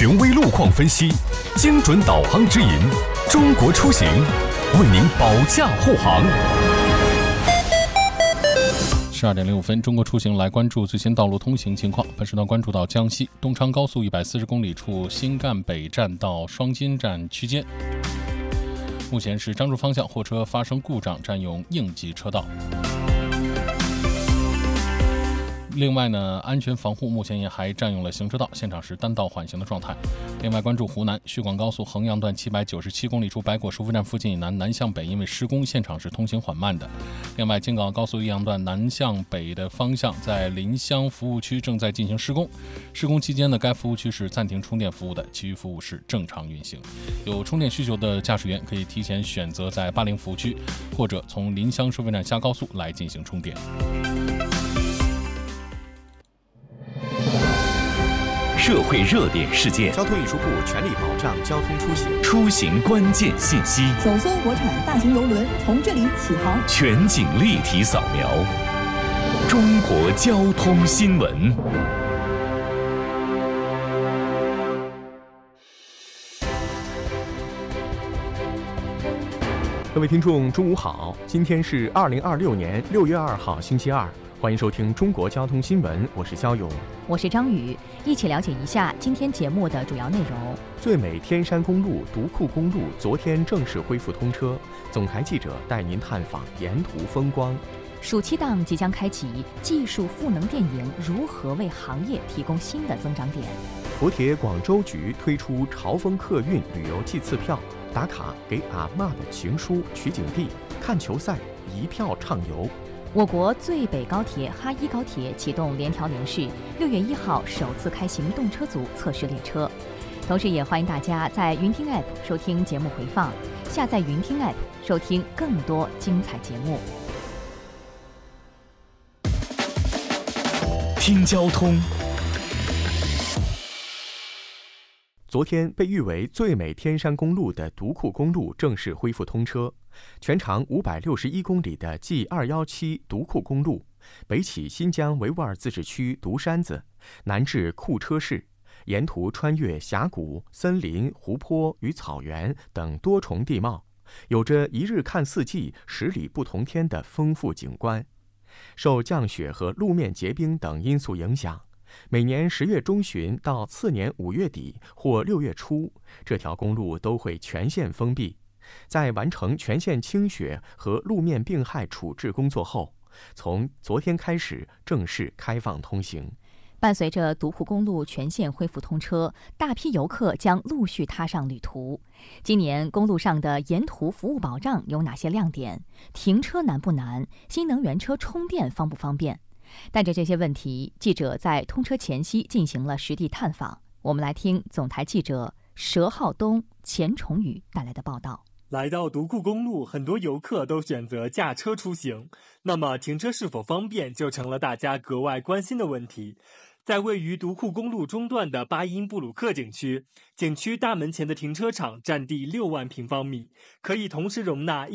权威路况分析，精准导航指引，中国出行为您保驾护航。12点05分，中国出行来关注最新道路通行情况。本时段关注到江西东昌高速140公里处新干北站到双金站区间，目前是张柱方向货车发生故障，占用应急车道。另外呢，安全防护目前也还占用了行车道，现场是单道缓行的状态。另外关注湖南叙广高速衡阳段797公里处白果收费站附近以南向北因为施工，现场是通行缓慢的。另外京港澳高速益阳段南向北的方向在临湘服务区正在进行施工，施工期间呢，该服务区是暂停充电服务的，其余服务是正常运行。有充电需求的驾驶员可以提前选择在80服务区或者从临湘收费站下高速来进行充电。 社会热点事件， 交通运输部全力保障交通出行， 出行关键信息， 首艘国产大型邮轮从这里起航， 全景立体扫描，中国交通新闻。 各位听众，中午好，今天是2026年6月2号，星期二。欢迎收听中国交通新闻，我是肖勇， 我是张宇，一起了解一下今天节目的主要内容。 最美天山公路独库公路昨天正式恢复通车，总台记者带您探访沿途风光。 暑期档即将开启，技术赋能电影如何为行业提供新的增长点？ 国铁广州局推出潮风客运旅游季次票，打卡给阿嬷的情书取景地，看球赛一票畅游。 我国最北高铁哈一高铁启动联调联试，6月1号首次开行动车组测试列车。同时也欢迎大家在云听 App 收听节目回放，下载云听 App 收听更多精彩节目。 听交通。 昨天被誉为最美天山公路的独库公路正式恢复通车，全长561公里的 G217 独库公路，北起新疆维吾尔自治区独山子，南至库车市，沿途穿越峡谷、森林、湖泊与草原等多重地貌，有着一日看四季、十里不同天的丰富景观。受降雪和路面结冰等因素影响，每年10月中旬到次年5月底或6月初，这条公路都会全线封闭。在完成全线清雪和路面病害处置工作后，从昨天开始正式开放通行。 伴随着独库公路全线恢复通车，大批游客将陆续踏上旅途。今年公路上的沿途服务保障有哪些亮点？停车难不难？新能源车充电方不方便？带着这些问题，记者在通车前夕进行了实地探访。我们来听总台记者佘浩东、钱崇宇带来的报道。 来到独库公路，很多游客都选择驾车出行，那么停车是否方便就成了大家格外关心的问题。在位于独库公路中段的巴音布鲁克景区，景区大门前的停车场占地6万平方米，可以同时容纳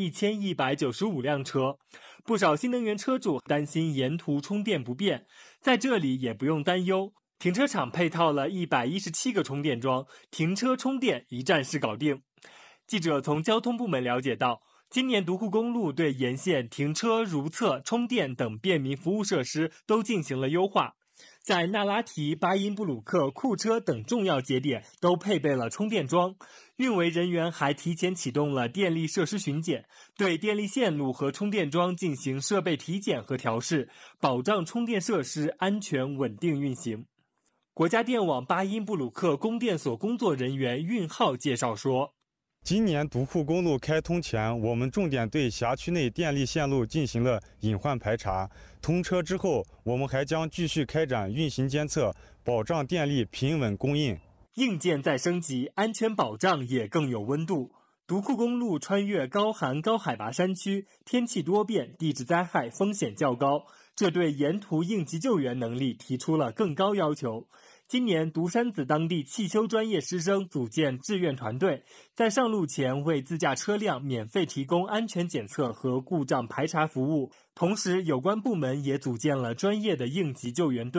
1195辆车。不少新能源车主担心沿途充电不便，在这里也不用担忧，停车场配套了117个充电桩，停车充电一站式搞定。记者从交通部门了解到，今年独库公路对沿线停车、如厕、充电等便民服务设施都进行了优化。在那拉提、巴音布鲁克、库车等重要节点都配备了充电桩，运维人员还提前启动了电力设施巡检，对电力线路和充电桩进行设备体检和调试，保障充电设施安全稳定运行。国家电网巴音布鲁克供电所工作人员运浩介绍说， 今年独库公路开通前，我们重点对辖区内电力线路进行了隐患排查。通车之后，我们还将继续开展运行监测，保障电力平稳供应。 硬件再升级，安全保障也更有温度。独库公路穿越高寒高海拔山区，天气多变，地质灾害风险较高，这对沿途应急救援能力提出了更高要求。今年独山子当地汽修专业师生组建志愿团队，在上路前为自驾车辆免费提供安全检测和故障排查服务。同时有关部门也组建了专业的应急救援队，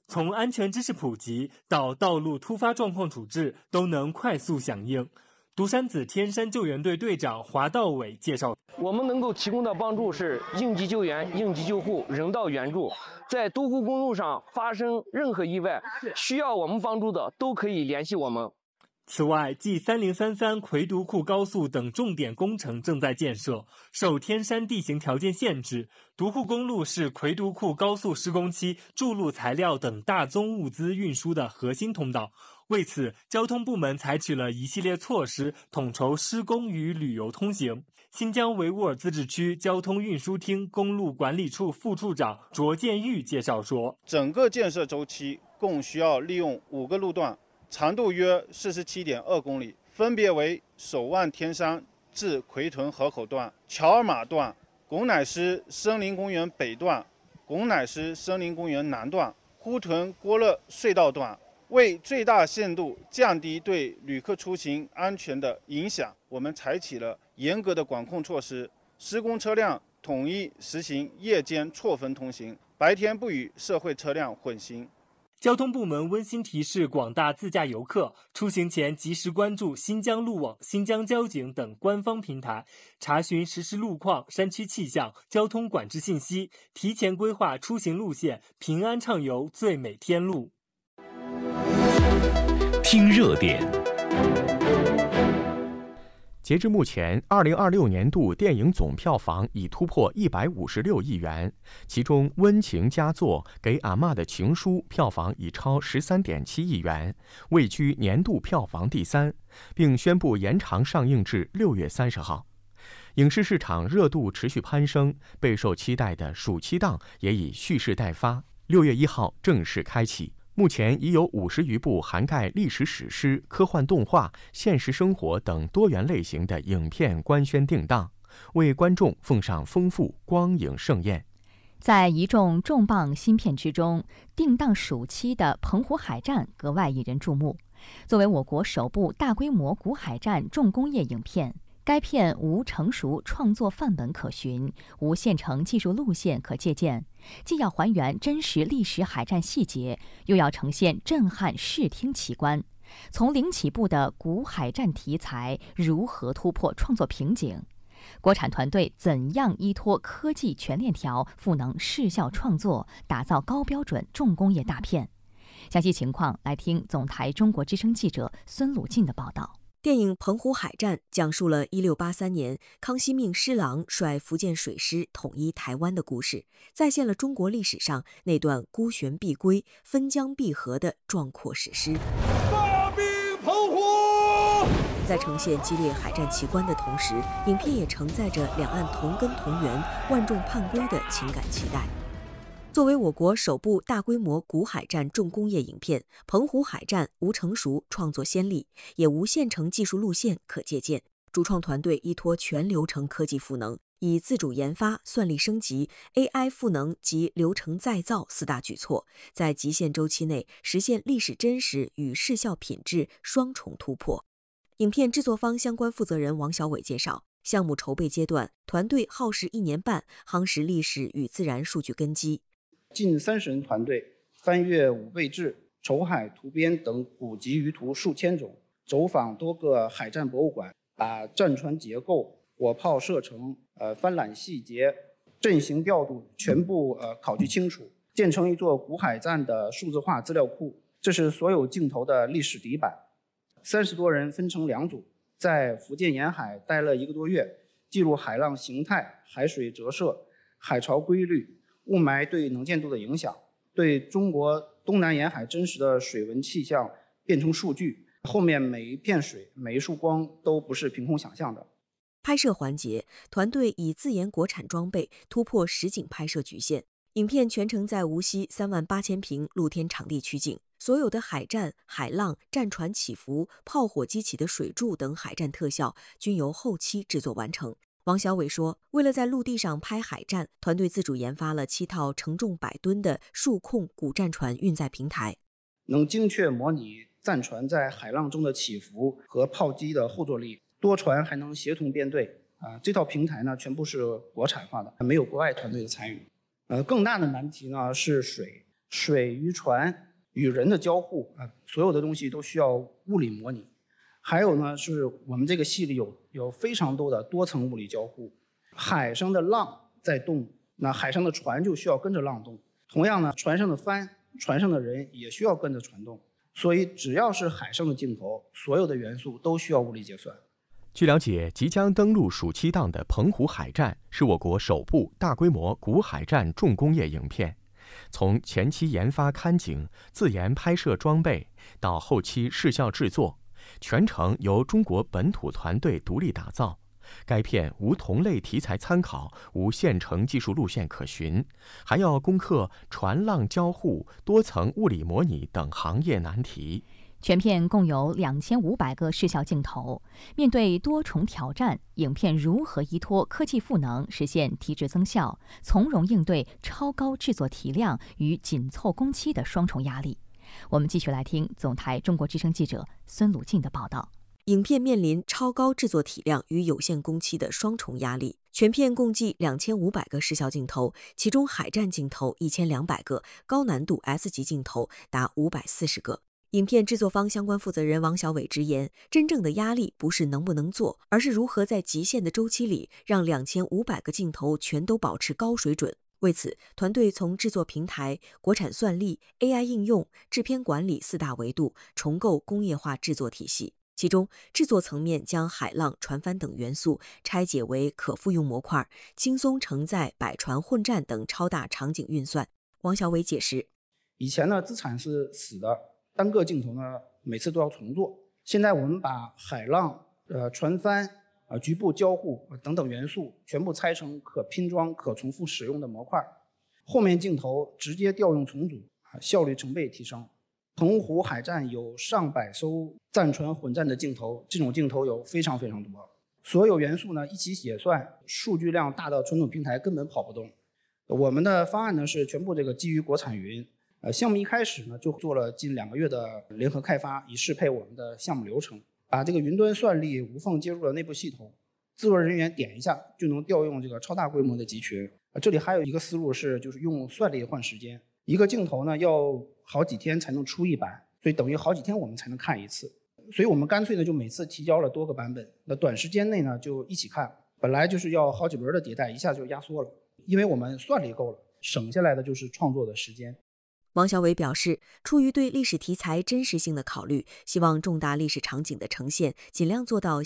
从安全知识普及到道路突发状况处置都能快速响应。独山子天山救援队队长华道伟介绍， 我们能够提供的帮助是应急救援、应急救护、人道援助。在独库公路上发生任何意外，需要我们帮助的都可以联系我们。 此外，G3033魁独库高速等重点工程正在建设，受天山地形条件限制，独库公路是魁独库高速施工期筑路材料等大宗物资运输的核心通道。为此，交通部门采取了一系列措施，统筹施工与旅游通行。新疆维吾尔自治区交通运输厅公路管理处副处长卓建玉介绍说， 整个建设周期共需要利用5个路段，长度约47.2公里，分别为首万天山至奎屯河口段、乔尔玛段、拱乃斯森林公园北段、拱乃斯森林公园南段、呼屯郭勒隧道段。为最大限度降低对旅客出行安全的影响，我们采取了严格的管控措施，施工车辆统一实行夜间错峰通行，白天不与社会车辆混行。 交通部门温馨提示广大自驾游客，出行前及时关注新疆路网、新疆交警等官方平台，查询实时路况、山区气象、交通管制信息，提前规划出行路线，平安畅游最美天路。 听热点。 截至目前，2026年度电影总票房已突破156亿元，其中温情佳作《给阿嬷的情书》票房已超13.7亿元，位居年度票房第3，并宣布延长上映至6月30号。影视市场热度持续攀升，备受期待的暑期档也已蓄势待发，6月1号正式开启。目前已有50余部涵盖历史史诗、科幻动画、现实生活等多元类型的影片官宣定档，为观众奉上丰富光影盛宴。 在一众重磅新片之中，定档暑期的《澎湖海战》格外引人注目。作为我国首部大规模古海战重工业影片，该片无成熟创作范本可循，无现成技术路线可借鉴，既要还原真实历史海战细节，又要呈现震撼视听奇观。从零起步的古海战题材如何突破创作瓶颈？国产团队怎样依托科技全链条赋能视效创作，打造高标准重工业大片？详细情况来听总台中国之声记者孙鲁进的报道。 电影《澎湖海战》讲述了1683年康熙命施琅率福建水师统一台湾的故事，再现了中国历史上那段孤悬必归、分疆必合的壮阔史诗。 大兵澎湖！ 在呈现激烈海战奇观的同时，影片也承载着两岸同根同源、万众盼归的情感期待。作为我国首部大规模古海战重工业影片，《澎湖海战》无成熟创作先例，也无现成技术路线可借鉴。主创团队依托全流程科技赋能，以自主研发、算力升级、AI 赋能及流程再造4大举措，在极限周期内实现历史真实与视效品质双重突破。影片制作方相关负责人王小伟介绍，项目筹备阶段，团队耗时1年半，夯实历史与自然数据根基。 近30人团队翻阅武备志、筹海图编等古籍舆图数千种，走访多个海战博物馆，把战船结构、火炮射程、帆缆细节、阵型调度全部考据清楚，建成一座古海战的数字化资料库。这是所有镜头的历史底板。30多人分成2组，在福建沿海待了1个多月，记录海浪形态、海水折射、海潮规律、雾霾对能见度的影响，对中国东南沿海真实的水文气象变成数据。后面每一片水、每一束光都不是凭空想象的。 拍摄环节，团队以自研国产装备突破实景拍摄局限，影片全程在无锡38000平露天场地取景，所有的海战、海浪、战船起伏、炮火激起的水柱等海战特效均由后期制作完成。王小伟说，为了在陆地上拍海战，团队自主研发了7套承重100吨的数控古战船运载平台， 能精确模拟战船在海浪中的起伏和炮击的后坐力，多船还能协同编队。这套平台呢，全部是国产化的，没有国外团队的参与。更大的难题呢是水。 水与船与人的交互所有的东西都需要物理模拟。还有呢，是我们这个戏里有非常多的多层物理交互。海上的浪在动，那海上的船就需要跟着浪动。同样呢，船上的帆、船上的人也需要跟着船动。所以只要是海上的镜头，所有的元素都需要物理结算。 据了解，即将登陆暑期档的澎湖海战是我国首部大规模古海战重工业影片。从前期研发看景、自研拍摄装备到后期视效制作，全程由中国本土团队独立打造。该片无同类题材参考，无现成技术路线可循，还要攻克船浪交互、多层物理模拟等行业难题。 全片共有2500个视效镜头，面对多重挑战，影片如何依托科技赋能实现提质增效，从容应对超高制作体量与紧凑工期的双重压力？我们继续来听总台中国之声记者孙鲁静的报道。 影片面临超高制作体量与有限工期的双重压力。全片共计2500个视效镜头，其中海战镜头1200个，高难度 S 级镜头达540个。影片制作方相关负责人王小伟直言，真正的压力不是能不能做，而是如何在极限的周期里让2500个镜头全都保持高水准。为此，团队从制作平台、国产算力、AI 应用、制片管理4大维度重构工业化制作体系。其中，制作层面将海浪、船帆等元素拆解为可复用模块，轻松承载百船混战等超大场景运算。王小伟解释， 以前呢，资产是死的，单个镜头呢每次都要重做。现在我们把海浪、船帆、局部交互等等元素全部拆成可拼装、可重复使用的模块，后面镜头直接调用重组，效率成倍提升。澎湖海战有上百艘战船混战的镜头，这种镜头有非常多。所有元素呢一起写算，数据量大到传统平台根本跑不动。我们的方案呢是全部这个基于国产云。项目一开始呢就做了近2个月的联合开发，以适配我们的项目流程，把这个云端算力无缝接入了内部系统，制作人员点一下就能调用这个超大规模的集群。这里还有一个思路是，就是用算力换时间。一个镜头呢要好几天才能出一版，所以等于好几天我们才能看一次。所以我们干脆呢就每次提交了多个版本，那短时间内呢就一起看。本来就是要好几轮的迭代，一下就压缩了，因为我们算力够了，省下来的就是创作的时间。 王小伟表示，出于对历史题材真实性的考虑，希望重大历史场景的呈现尽量做到